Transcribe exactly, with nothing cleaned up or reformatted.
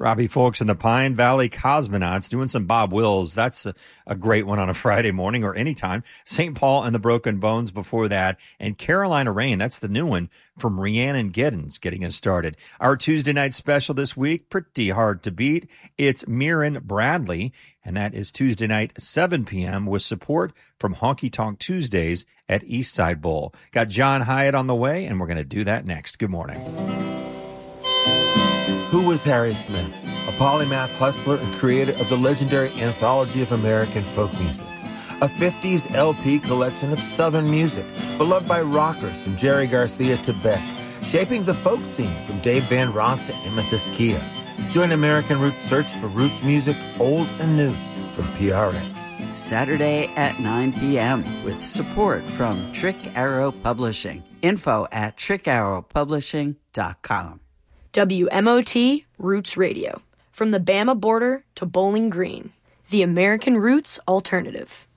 Robbie Folks and the Pine Valley Cosmonauts doing some Bob Wills. That's a, a great one on a Friday morning or anytime. Saint Paul and the Broken Bones before that. And Carolina Rain, that's the new one from Rhiannon Giddens getting us started. Our Tuesday night special this week, pretty hard to beat. It's Mirren Bradley, and that is Tuesday night, seven p.m. with support from Honky Tonk Tuesdays at Eastside Bowl. Got John Hyatt on the way, and we're going to do that next. Good morning. Who was Harry Smith? A polymath hustler and creator of the legendary Anthology of American Folk Music, a fifties L P collection of Southern music, beloved by rockers from Jerry Garcia to Beck, shaping the folk scene from Dave Van Ronk to Amethyst Kia. Join American Roots' search for roots music, old and new, from P R X. Saturday at nine p.m. with support from Trick Arrow Publishing. Info at trick arrow publishing dot com. W M O T Roots Radio. From the Bama border to Bowling Green, the American Roots Alternative.